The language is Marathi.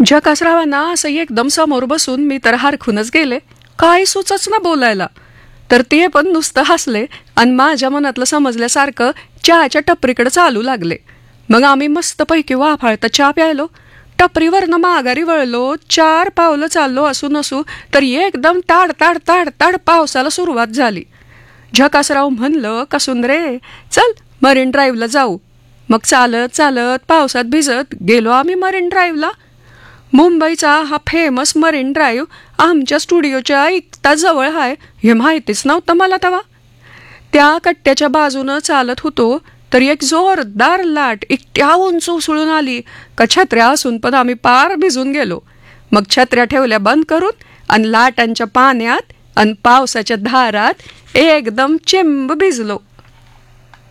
जकासरावांना असं एकदम समोर बसून मी तर हरखूनच गेले. काय सुचच ना बोलायला. तर ते पण नुसतं हसले आणि माझ्या मनातलं समजल्यासारखं चहाच्या टपरीकडे चालू लागले. मग आम्ही मस्तपैकी वाफाळता चहा प्यायलो. टपरीवरनं माघारी वळलो. 4 पावलं चाललो असू तर एकदम ताड ताड ताड ताड पावसाला सुरुवात झाली. झकासराव म्हणलं, कसुंदरे चल मरीन ड्राईव्हला जाऊ. मग चालत चालत पावसात भिजत गेलो आम्ही मरीन ड्राईव्हला. मुंबईचा हा फेमस मरीन ड्राईव्ह आमच्या स्टुडिओच्या इतका जवळ आहे हे माहितीच नव्हतं मला तेव्हा. त्या कट्ट्याच्या बाजूनं चालत होतो तर एक जोरदार लाट एकट्या उंच उसळून आली का छत्र्या असून पण आम्ही पार भिजून गेलो. मग छत्र्या ठेवल्या बंद करून आणि लाटांच्या पाण्यात आणि पावसाच्या धारात एकदम चिंब भिजलो.